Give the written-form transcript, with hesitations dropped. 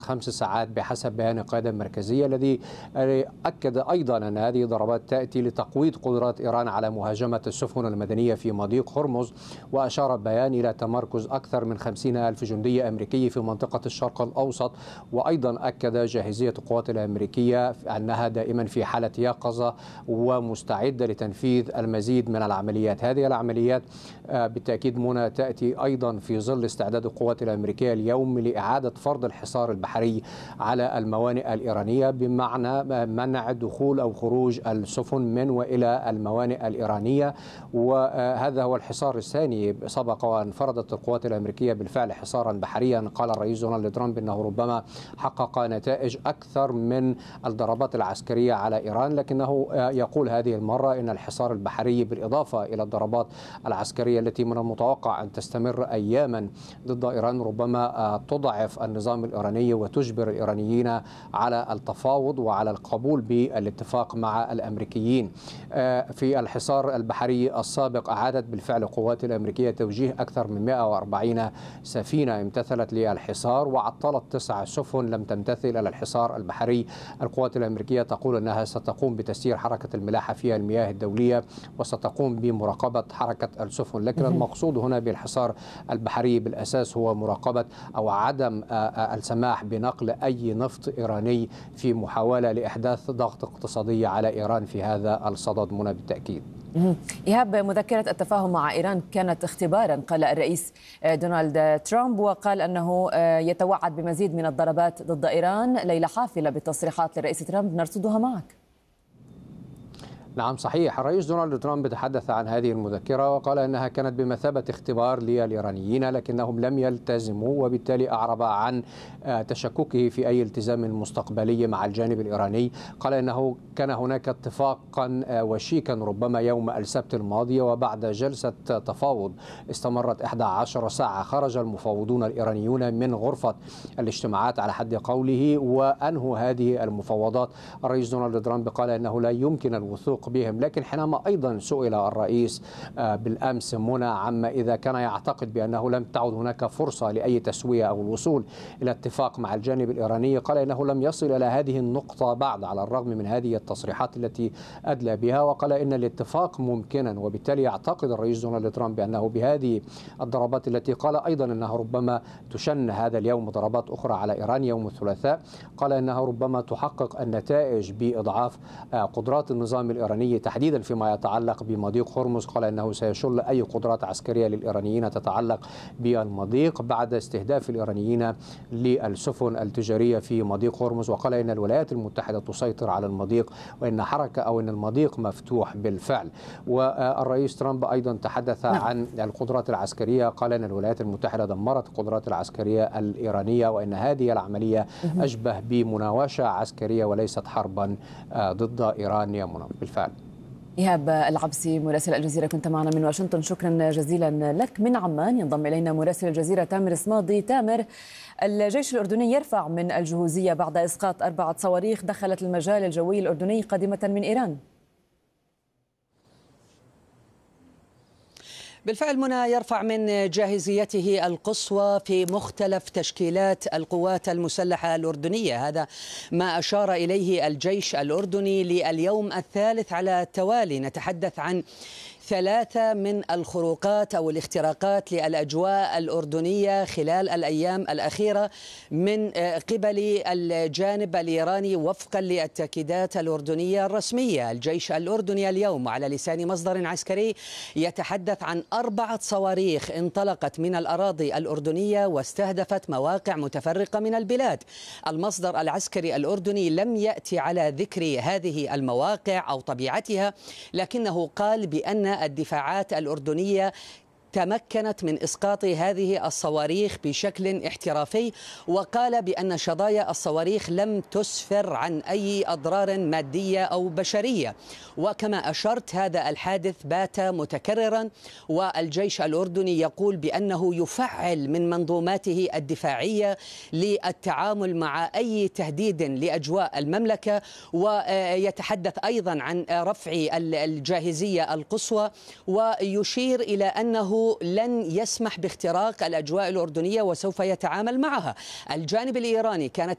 5 ساعات بحسب بيان القيادة المركزية، الذي أكد أيضا أن هذه الضربات تأتي لتقويض قدرات إيران على مهاجمة السفن المدنية في مضيق هرمز. وأشار البيان إلى تمركز أكثر من 50,000 جندي أمريكي في منطقة الشرق الأوسط. وأيضا أكد جاهزية القوات الأمريكية أنها دائما في حالة يقظة ومستعدة لتنفيذ المزيد من العمليات. هذه العمليات بالتأكيد منى تأتي أيضا في ظل استعداد القوات الأمريكية اليوم لإعادة فرض الحصار البحري على الموانئ الإيرانية، بمعنى منع دخول أو خروج السفن من وإلى الموانئ الإيرانية. وهذا هو الحصار الثاني. سبق وأن فرضت القوات الأمريكية بالفعل حصارا بحريا، قال الرئيس دونالد ترامب أنه ربما حقق نتائج أكثر من الضربات العسكرية على إيران، لكنه يقول هذه المرة أن الحصار البحري بالإضافة إلى الضربات العسكرية التي من المتوقع أن تستمر أياما ضد إيران ربما تضعف النظام الإيراني وتجبر الإيرانيين على التفاوض وعلى القبول بالاتفاق مع الأمريكيين. في الحصار البحري السابق أعادت بالفعل القوات الأمريكية توجيه أكثر من 140 سفينة امتثلت للحصار، وعطلت 9 سفن لم تمتثل إلى الحصار البحري. القوات الأمريكية تقول أنها ستقوم بتسيير حركة الملاحة في المياه الدولية وستقوم بمراقبة حركة السفن، لكن المقصود هنا بالحصار البحري بالأساس هو مراقبة أو عدم السماح بنقل أي نفط إيراني في محاولة لإحداث ضغط اقتصادي على إيران في هذا الصدد منى بالتأكيد. إيهاب، مذكرة التفاهم مع إيران كانت اختبارا، قال الرئيس دونالد ترامب، وقال أنه يتوعد بمزيد من الضربات ضد إيران. ليلة حافلة بالتصريحات للرئيس ترامب، نرصدها معك. نعم صحيح، الرئيس دونالد ترامب تحدث عن هذه المذكرة وقال أنها كانت بمثابة اختبار للإيرانيين لكنهم لم يلتزموا، وبالتالي أعرب عن تشككه في أي التزام مستقبلي مع الجانب الإيراني. قال أنه كان هناك اتفاقا وشيكا ربما يوم السبت الماضي، وبعد جلسة تفاوض استمرت 11 ساعة خرج المفاوضون الإيرانيون من غرفة الاجتماعات على حد قوله وأنهوا هذه المفاوضات. الرئيس دونالد ترامب قال أنه لا يمكن الوثوق بهم، لكن حينما أيضا سئل الرئيس بالأمس منى عما إذا كان يعتقد بأنه لم تعد هناك فرصة لأي تسوية أو الوصول إلى اتفاق مع الجانب الإيراني، قال إنه لم يصل إلى هذه النقطة بعد على الرغم من هذه التصريحات التي أدلى بها، وقال إن الاتفاق ممكنا. وبالتالي يعتقد الرئيس دونالد ترامب بأنه بهذه الضربات التي قال أيضا أنها ربما تشن هذا اليوم ضربات أخرى على إيران يوم الثلاثاء، قال أنها ربما تحقق النتائج بإضعاف قدرات النظام الإيراني تحديدا فيما يتعلق بمضيق هرمز. قال أنه سيشل أي قدرات عسكرية للإيرانيين تتعلق بالمضيق بعد استهداف الإيرانيين للسفن التجارية في مضيق هرمز. وقال إن الولايات المتحدة تسيطر على المضيق وإن حركة أو إن المضيق مفتوح بالفعل. والرئيس ترامب أيضا تحدث عن القدرات العسكرية، قال أن الولايات المتحدة دمرت القدرات العسكرية الإيرانية وإن هذه العملية أشبه بمناوشة عسكرية وليست حربا ضد إيران يا منى. بالفعل. إيهاب العبسي مراسل الجزيرة كنت معنا من واشنطن، شكرا جزيلا لك. من عمان ينضم إلينا مراسل الجزيرة تامر صمادي. تامر، الجيش الأردني يرفع من الجهوزية بعد إسقاط 4 صواريخ دخلت المجال الجوي الأردني قادمة من إيران. بالفعل منى، يرفع من جاهزيته القصوى في مختلف تشكيلات القوات المسلحة الأردنية. هذا ما أشار إليه الجيش الأردني لليوم الثالث على التوالي. نتحدث عن 3 من الخروقات أو الاختراقات للأجواء الأردنية خلال الأيام الأخيرة من قبل الجانب الإيراني وفقا للتأكيدات الأردنية الرسمية. الجيش الأردني اليوم على لسان مصدر عسكري يتحدث عن 4 صواريخ انطلقت من الأراضي الأردنية واستهدفت مواقع متفرقة من البلاد. المصدر العسكري الأردني لم يأتي على ذكر هذه المواقع أو طبيعتها، لكنه قال بأن الدفاعات الأردنية تمكنت من إسقاط هذه الصواريخ بشكل احترافي، وقال بأن شظايا الصواريخ لم تسفر عن أي أضرار مادية أو بشرية. وكما أشرت هذا الحادث بات متكررا، والجيش الأردني يقول بأنه يفعل من منظوماته الدفاعية للتعامل مع أي تهديد لأجواء المملكة، ويتحدث أيضا عن رفع الجاهزية القصوى، ويشير إلى أنه لن يسمح باختراق الأجواء الأردنية وسوف يتعامل معها. الجانب الإيراني كانت